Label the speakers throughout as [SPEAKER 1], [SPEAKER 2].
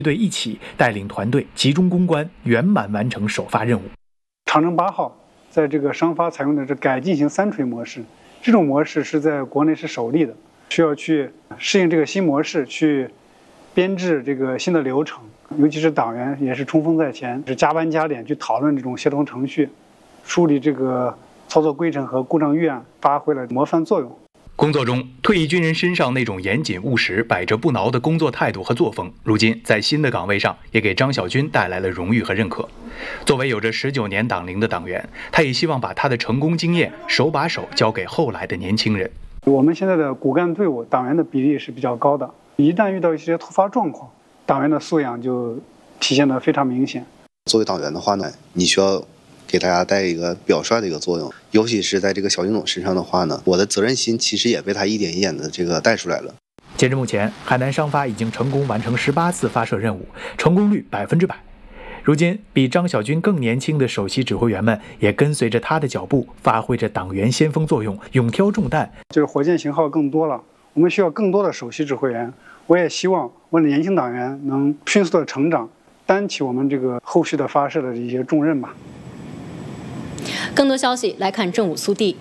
[SPEAKER 1] 队一起带领团队集中攻关，圆满完成首发任务。
[SPEAKER 2] 长征8号在这个商发采用的是改进型3锤模式，这种模式是在国内是首例的，需要去适应这个新模式，去编制这个新的流程，尤其是党员也是冲锋在前，是加班加点去讨论这种协同程序，梳理这个操作规程和故障预案，发挥了模范作用。
[SPEAKER 1] 工作中，退役军人身上那种严谨务实、百折不挠的工作态度和作风，如今在新的岗位上也给张小军带来了荣誉和认可。作为有着19年党龄的党员，他也希望把他的成功经验手把手教给后来的年轻人。
[SPEAKER 2] 我们现在的骨干队伍党员的比例是比较高的，一旦遇到一些突发状况，党员的素养就体现得非常明显。
[SPEAKER 3] 作为党员的话呢，你需要给大家带一个表率的一个作用，尤其是在这个小军总身上的话呢，我的责任心其实也被他一点一点的这个带出来了。
[SPEAKER 1] 截至目前，海南商发已经成功完成18次发射任务，成功率100%。如今，比张小军更年轻的首席指挥员们也跟随着他的脚步，发挥着党员先锋作用，勇挑重担。
[SPEAKER 2] 就是火箭型号更多了，我们需要更多的首席指挥员。我也希望我的年轻党员能迅速的成长，担起我们这个后续的发射的一些重任吧。
[SPEAKER 4] 更多消息来看正午速递。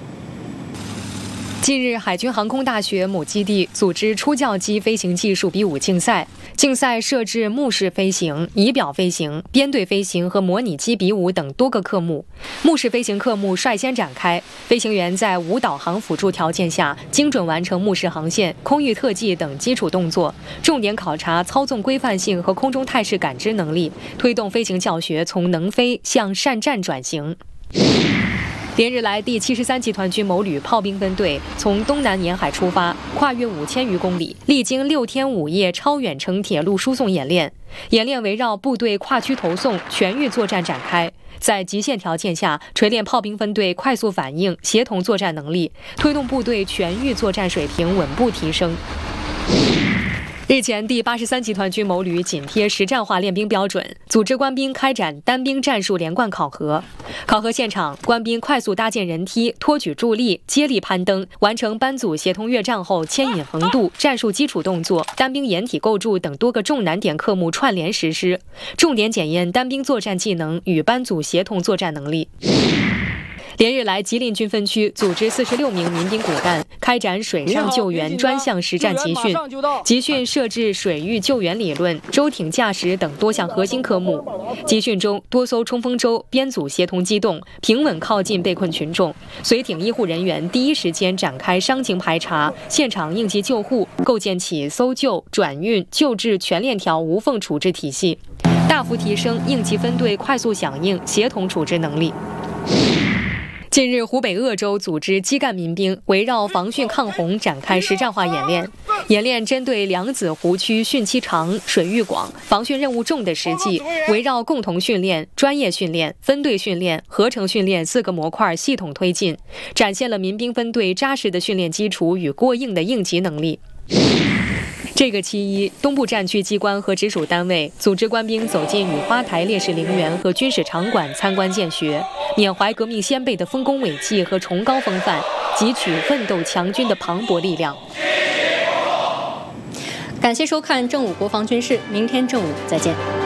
[SPEAKER 5] 近日，海军航空大学某基地组织初教机飞行技术比武竞赛，竞赛设置目视飞行、仪表飞行、编队飞行和模拟机比武等多个科目。目视飞行科目率先展开，飞行员在无导航辅助条件下，精准完成目视航线、空域特技等基础动作，重点考察操纵规范性和空中态势感知能力，推动飞行教学从能飞向善战转型。连日来，第73集团军某旅炮兵分队从东南沿海出发，跨越5000余公里，历经6天5夜超远程铁路输送演练。演练围绕部队跨区投送、全域作战展开，在极限条件下锤炼炮兵分队快速反应、协同作战能力，推动部队全域作战水平稳步提升。日前，第83集团军某旅紧贴实战化练兵标准，组织官兵开展单兵战术连贯考核。考核现场，官兵快速搭建人梯、托举助力、接力攀登，完成班组协同跃降后牵引横渡、战术基础动作、单兵掩体构筑等多个重难点科目串联实施，重点检验单兵作战技能与班组协同作战能力。连日来，吉林军分区组织46名民兵骨干开展水上救援专项实战集训，集训设置水域救援理论、舟艇驾驶等多项核心科目。集训中，多艘冲锋舟编组协同机动，平稳靠近被困群众，随艇医护人员第一时间展开伤情排查、现场应急救护，构建起搜救、转运、救治全链条无缝处置体系，大幅提升应急分队快速响应、协同处置能力。近日，湖北鄂州组织基干民兵围绕防汛抗洪展开实战化演练。演练针对梁子湖区汛期长、水域广、防汛任务重的实际，围绕共同训练、专业训练、分队训练、合成训练4个模块系统推进，展现了民兵分队扎实的训练基础与过硬的应急能力。这个7·1，东部战区机关和直属单位组织官兵走进雨花台烈士陵园和军事场馆参观见学，缅怀革命先辈的丰功伟绩和崇高风范，汲取奋斗强军的磅礴力量。
[SPEAKER 4] 感谢收看正午国防军事，明天正午再见。